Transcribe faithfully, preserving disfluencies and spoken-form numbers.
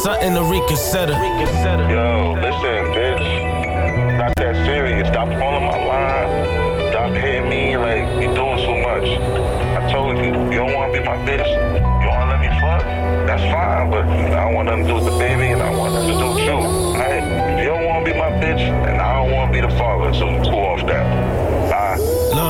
Something to reconsider. Yo, listen, bitch. Not that serious. Stop calling my line. Stop hitting me like you doing so much. I told you, you don't want to be my bitch. You want to let me fuck? That's fine, but I don't want nothing to do with the baby, and I want nothing to do with you. Alright? If you don't want to be my bitch, and I don't want to be the father, so cool off that. Bye. No.